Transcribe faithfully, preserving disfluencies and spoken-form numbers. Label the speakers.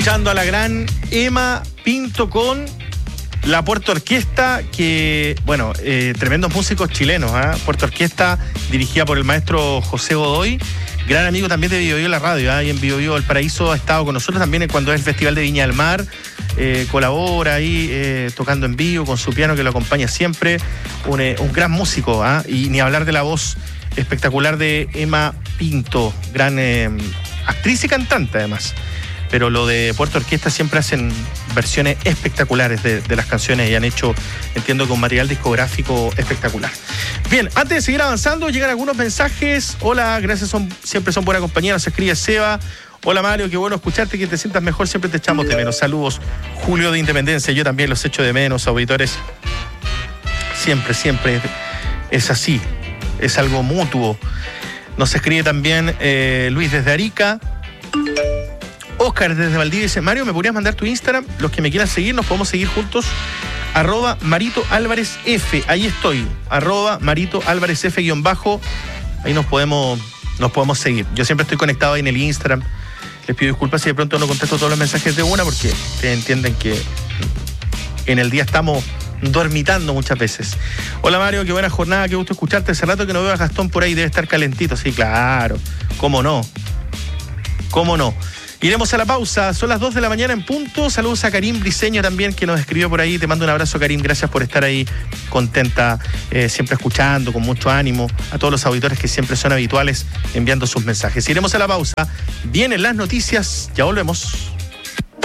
Speaker 1: Escuchando a la gran Emma Pinto con la Puerto Orquesta, que, bueno, eh, tremendos músicos chilenos, ¿eh? Puerto Orquesta, dirigida por el maestro José Godoy, gran amigo también de Bio Bio la radio, ¿eh? Y en Bio Bio El Paraíso ha estado con nosotros también cuando es el Festival de Viña del Mar, eh, colabora ahí eh, tocando en vivo con su piano que lo acompaña siempre, un, eh, un gran músico, ¿eh? Y ni hablar de la voz espectacular de Emma Pinto, gran eh, actriz y cantante además. Pero lo de Puerto Orquesta siempre hacen versiones espectaculares de, de las canciones y han hecho, entiendo, con material discográfico espectacular. Bien, antes de seguir avanzando, llegan algunos mensajes. Hola, gracias, son, siempre son buena compañía, nos escribe Seba. Hola Mario, qué bueno escucharte, que te sientas mejor, siempre te echamos de menos. Saludos, Julio de Independencia, yo también los echo de menos, auditores. Siempre, siempre es así, es algo mutuo. Nos escribe también eh, Luis desde Arica. Oscar desde Valdivia dice: Mario, ¿me podrías mandar tu Instagram? Los que me quieran seguir, nos podemos seguir juntos. Arroba Marito Álvarez F, ahí estoy. Arroba Marito Álvarez F guión bajo. Ahí nos podemos, nos podemos seguir. Yo siempre estoy conectado ahí en el Instagram. Les pido disculpas si de pronto no contesto todos los mensajes de una, porque ustedes entienden que en el día estamos dormitando muchas veces. Hola Mario, qué buena jornada, qué gusto escucharte. Hace rato que no veo a Gastón por ahí, debe estar calentito. Sí, claro, cómo no, cómo no. Iremos a la pausa, son las dos de la mañana en punto. Saludos a Karim Briseño también, que nos escribió por ahí. Te mando un abrazo, Karim, gracias por estar ahí contenta, eh, siempre escuchando, con mucho ánimo. A todos los auditores que siempre son habituales enviando sus mensajes. Iremos a la pausa, vienen las noticias, ya volvemos.